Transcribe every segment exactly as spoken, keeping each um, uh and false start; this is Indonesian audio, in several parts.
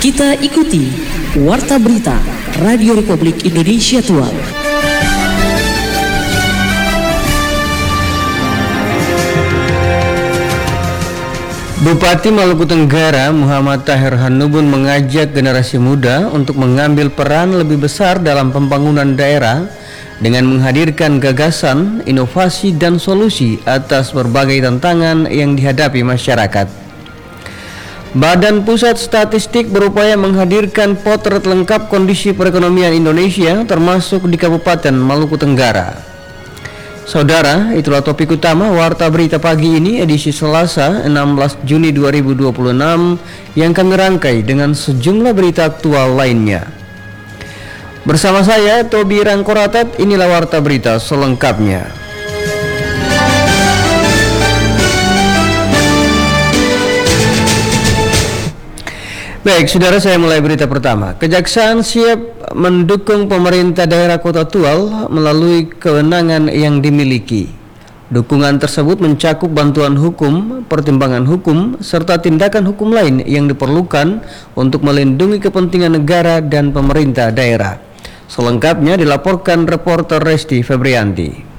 Kita ikuti Warta Berita Radio Republik Indonesia Tual. Bupati Maluku Tenggara Muhammad Tahir Hanubun mengajak generasi muda untuk mengambil peran lebih besar dalam pembangunan daerah dengan menghadirkan gagasan, inovasi, dan solusi atas berbagai tantangan yang dihadapi masyarakat. Badan Pusat Statistik berupaya menghadirkan potret lengkap kondisi perekonomian Indonesia termasuk di Kabupaten Maluku Tenggara. Saudara, itulah topik utama Warta Berita pagi ini edisi Selasa enam belas Juni dua ribu dua puluh enam yang kami rangkai dengan sejumlah berita aktual lainnya. Bersama saya Tobi Rangkoratat, inilah Warta Berita selengkapnya. Baik, saudara, saya mulai berita pertama. Kejaksaan siap mendukung pemerintah daerah Kota Tual melalui kewenangan yang dimiliki. Dukungan tersebut mencakup bantuan hukum, pertimbangan hukum, serta tindakan hukum lain yang diperlukan untuk melindungi kepentingan negara dan pemerintah daerah. Selengkapnya dilaporkan reporter Resti Febrianti.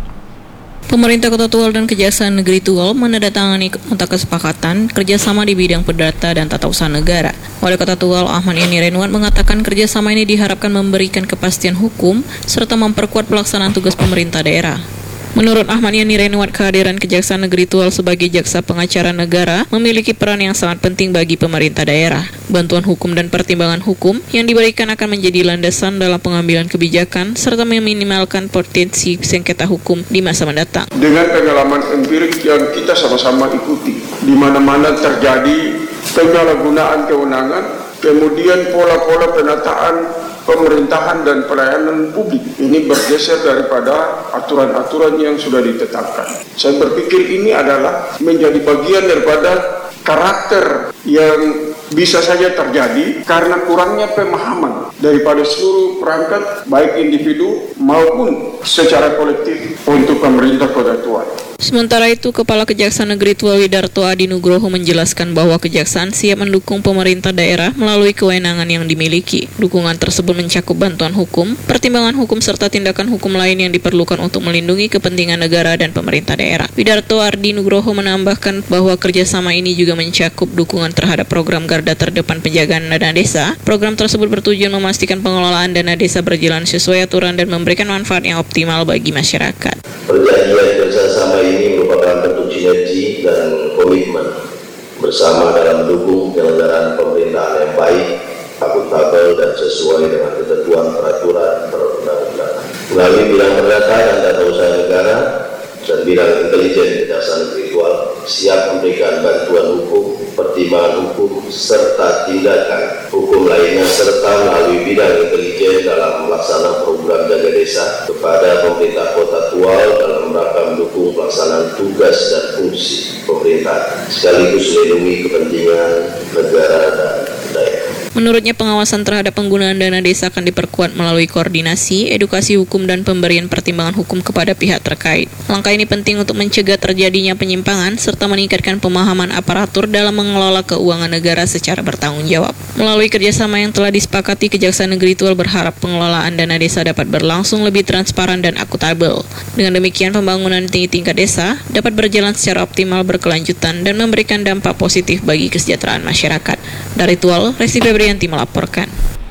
Pemerintah Kota Tual dan Kejaksaan Negeri Tual menandatangani nota kesepakatan kerjasama di bidang perdata dan tata usaha negara. Wali Kota Tual Ahmad Yani Renwan mengatakan kerjasama ini diharapkan memberikan kepastian hukum serta memperkuat pelaksanaan tugas pemerintah daerah. Menurut Ahmad Yani Renwan, kehadiran Kejaksaan Negeri Tual sebagai jaksa pengacara negara memiliki peran yang sangat penting bagi pemerintah daerah. Bantuan hukum dan pertimbangan hukum yang diberikan akan menjadi landasan dalam pengambilan kebijakan serta meminimalkan potensi sengketa hukum di masa mendatang. Dengan pengalaman empirik yang kita sama-sama ikuti, di mana-mana terjadi penyalahgunaan kewenangan, kemudian pola-pola penataan pemerintahan dan pelayanan publik ini bergeser daripada aturan-aturan yang sudah ditetapkan. Saya berpikir ini adalah menjadi bagian daripada karakter yang bisa saja terjadi karena kurangnya pemahaman daripada seluruh perangkat baik individu maupun secara kolektif untuk pemerintah Kota Tual. Sementara itu, Kepala Kejaksaan Negeri Tual Widarto Adi Nugroho menjelaskan bahwa Kejaksaan siap mendukung pemerintah daerah melalui kewenangan yang dimiliki. Dukungan tersebut mencakup bantuan hukum, pertimbangan hukum, serta tindakan hukum lain yang diperlukan untuk melindungi kepentingan negara dan pemerintah daerah. Widarto Adi Nugroho menambahkan bahwa kerjasama ini juga mencakup dukungan terhadap program Garda Terdepan Penjagaan Dana Desa. Program tersebut bertujuan memastikan pengelolaan dana desa berjalan sesuai aturan dan memberikan manfaat yang optimal bagi masyarakat. Perjanjian kerjasama ini merupakan bentuk sinergi dan komitmen bersama dalam mendukung penyelenggaraan pemerintahan yang baik, akuntabel, dan sesuai dengan ketentuan peraturan perundang-undangan. Melalui bidang perdata dan tata usaha negara dan bidang intelijen, Kejaksaan Negeri Tual siap memberikan bantuan hukum, pertimbangan hukum, serta tindakan hukum lainnya, serta melalui bidang intelijen dalam melaksanakan program jaga desa kepada pemerintah Kota Tual dalam rangka mendukung pelaksanaan tugas dan fungsi pemerintah sekaligus melindungi kepentingan negara dan daerah. Menurutnya, pengawasan terhadap penggunaan dana desa akan diperkuat melalui koordinasi, edukasi hukum, dan pemberian pertimbangan hukum kepada pihak terkait. Langkah ini penting untuk mencegah terjadinya penyimpangan serta meningkatkan pemahaman aparatur dalam mengelola keuangan negara secara bertanggung jawab. Melalui kerjasama yang telah disepakati, Kejaksaan Negeri Tual berharap pengelolaan dana desa dapat berlangsung lebih transparan dan akuntabel. Dengan demikian, pembangunan tinggi tingkat desa dapat berjalan secara optimal, berkelanjutan, dan memberikan dampak positif bagi kesejahteraan masyarakat. Dari Tual, Resti Febrianti melaporkan.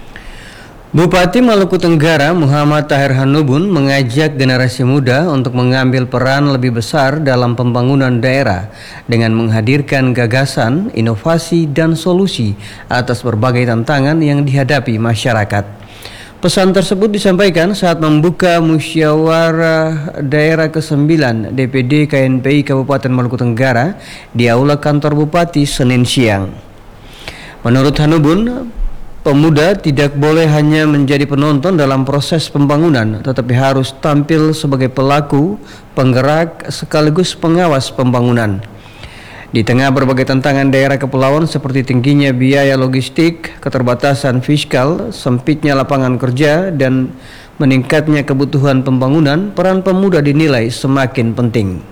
Bupati Maluku Tenggara Muhammad Tahir Hanubun mengajak generasi muda untuk mengambil peran lebih besar dalam pembangunan daerah dengan menghadirkan gagasan, inovasi, dan solusi atas berbagai tantangan yang dihadapi masyarakat. Pesan tersebut disampaikan saat membuka musyawarah daerah kesembilan D P D K N P I Kabupaten Maluku Tenggara di Aula Kantor Bupati Senin siang. Menurut Hanubun, pemuda tidak boleh hanya menjadi penonton dalam proses pembangunan, tetapi harus tampil sebagai pelaku, penggerak, sekaligus pengawas pembangunan. Di tengah berbagai tantangan daerah kepulauan seperti tingginya biaya logistik, keterbatasan fiskal, sempitnya lapangan kerja, dan meningkatnya kebutuhan pembangunan, peran pemuda dinilai semakin penting.